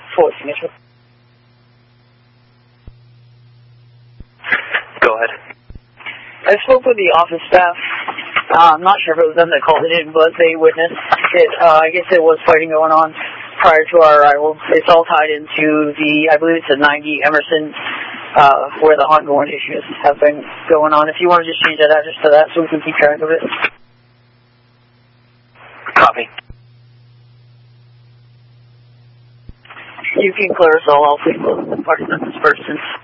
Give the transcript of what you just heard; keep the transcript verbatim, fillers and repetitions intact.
full signature. Go ahead. I spoke with the office staff. Uh, I'm not sure if it was them that called it in, but they witnessed it. Uh, I guess there was fighting going on prior to our arrival. It's all tied into the, I believe it's the ninety Emerson, uh, where the ongoing issues have been going on. If you want to just change that address to that so we can keep track of it. Copy. You can clear us all out, please. The party members first.